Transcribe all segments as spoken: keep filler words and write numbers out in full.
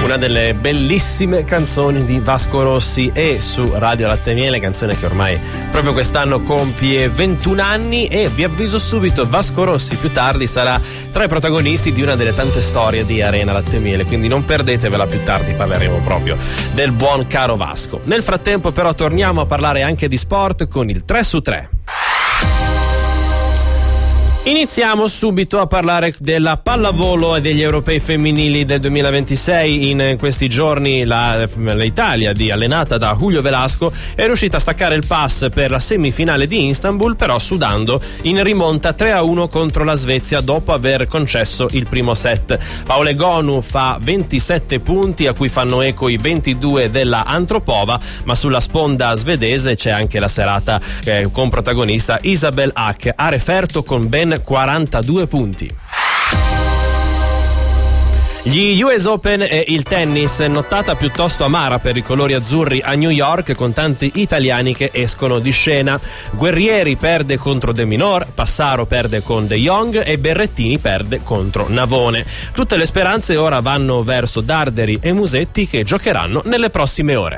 Una delle bellissime canzoni di Vasco Rossi e su Radio Latte e Miele, canzone che ormai proprio quest'anno compie ventuno anni, e vi avviso subito, Vasco Rossi più tardi sarà tra i protagonisti di una delle tante storie di Arena Latte e Miele, quindi non perdetevela, più tardi parleremo proprio del buon caro Vasco. Nel frattempo però torniamo a parlare anche di sport con il tre su tre. Iniziamo subito a parlare della pallavolo e degli europei femminili del duemilaventisei. In questi giorni la, l'Italia, di allenata da Julio Velasco, è riuscita a staccare il pass per la semifinale di Istanbul, però sudando in rimonta tre a uno contro la Svezia dopo aver concesso il primo set. Paola Egonu fa ventisette punti, a cui fanno eco i ventidue della Antropova, ma sulla sponda svedese c'è anche la serata eh, con protagonista Isabel Hack, a referto con ben quarantadue punti. Gli U S Open e il tennis, nottata piuttosto amara per i colori azzurri a New York, con tanti italiani che escono di scena. Guerrieri perde contro De Minaur, Passaro perde con De Jong e Berrettini perde contro Navone. Tutte le speranze ora vanno verso Darderi e Musetti, che giocheranno nelle prossime ore.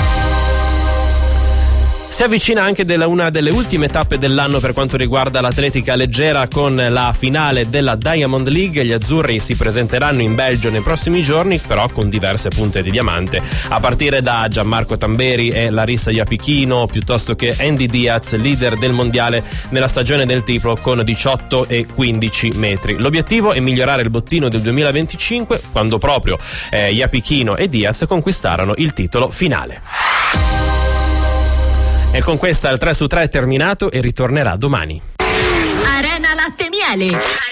Si avvicina anche della, una delle ultime tappe dell'anno per quanto riguarda l'atletica leggera, con la finale della Diamond League. Gli azzurri si presenteranno in Belgio nei prossimi giorni, però con diverse punte di diamante, a partire da Gianmarco Tamberi e Larissa Iapichino, piuttosto che Andy Diaz, leader del mondiale nella stagione del triplo con diciotto e quindici metri. L'obiettivo è migliorare il bottino del duemilaventicinque, quando proprio eh, Iapichino e Diaz conquistarono il titolo finale. E con questa il tre su tre è terminato e ritornerà domani. Arena Latte e Miele.